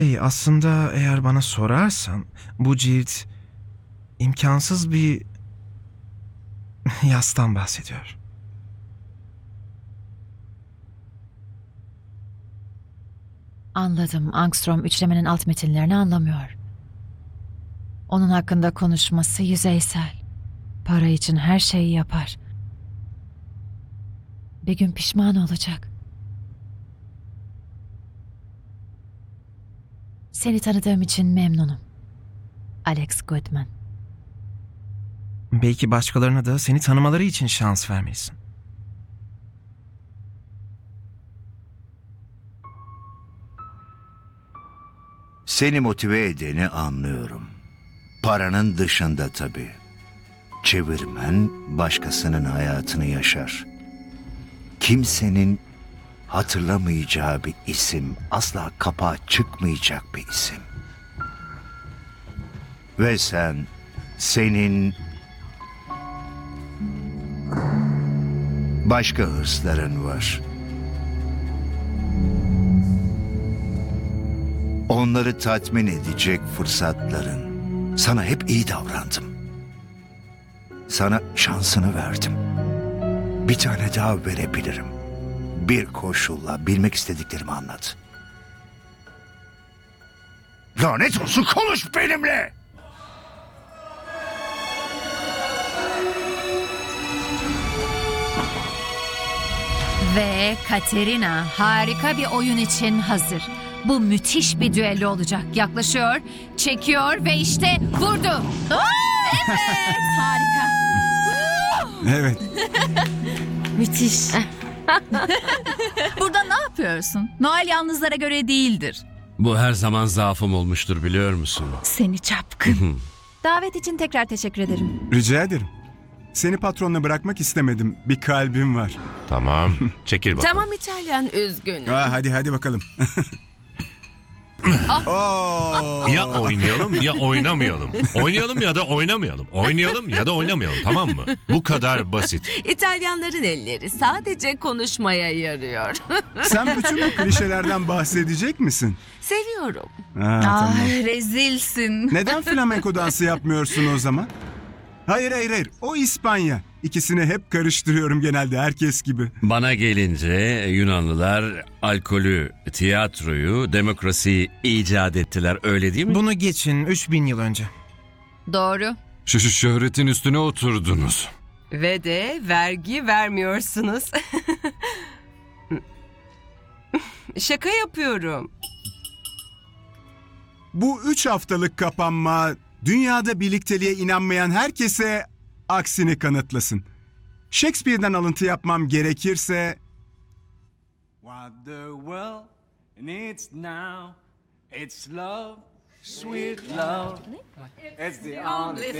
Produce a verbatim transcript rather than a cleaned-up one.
Hey, aslında eğer bana sorarsan bu cilt imkansız bir yastan bahsediyor. Anladım. Angstrom üçlemenin alt metinlerini anlamıyor. Onun hakkında konuşması yüzeysel. Para için her şeyi yapar. Bir gün pişman olacak. Seni tanıdığım için memnunum. Alex Goodman. Belki başkalarına da seni tanımaları için şans vermelisin. Seni motive edeni anlıyorum. Paranın dışında tabii. Çevirmen başkasının hayatını yaşar. Kimsenin hatırlamayacağı bir isim, asla kapağa çıkmayacak bir isim. Ve sen, senin başka hırsların var. Onları tatmin edecek fırsatların. Sana hep iyi davrandım. Sana şansını verdim. Bir tane daha verebilirim. Bir koşulla bilmek istediklerimi anlat. Lanet olsun, konuş benimle! Ve Katerina harika bir oyun için hazır. Bu müthiş bir düello olacak. Yaklaşıyor, çekiyor ve işte vurdu. Evet, harika. Evet. Müthiş. Burada ne yapıyorsun? Noel yalnızlara göre değildir. Bu her zaman zaafım olmuştur, biliyor musun? Seni çapkın. Davet için tekrar teşekkür ederim. Rica ederim. Seni patronla bırakmak istemedim. Bir kalbim var. Tamam. Çekil bakalım. Tamam İtalyan, üzgünüm. Aa, hadi hadi bakalım. Oo. Ya oynayalım ya oynamayalım. Oynayalım ya da oynamayalım. Oynayalım ya da oynamayalım, tamam mı? Bu kadar basit. İtalyanların elleri sadece konuşmaya yarıyor. Sen bütün bu klişelerden bahsedecek misin? Seviyorum. Ha, tamam. Ay, rezilsin. Neden flamenko dansı yapmıyorsun o zaman? Hayır hayır hayır. O İspanya. İkisini hep karıştırıyorum genelde, herkes gibi. Bana gelince Yunanlılar alkolü, tiyatroyu, demokrasiyi icat ettiler, öyle değil mi? Bunu geçin üç bin yıl önce. Doğru. Şu, şu şöhretin üstüne oturdunuz. Ve de vergi vermiyorsunuz. Şaka yapıyorum. Bu üç haftalık kapanma dünyada birlikteliğe inanmayan herkese aksini kanıtlasın. Shakespeare'den alıntı yapmam gerekirse... What the world needs now, it's love, sweet love. It's the only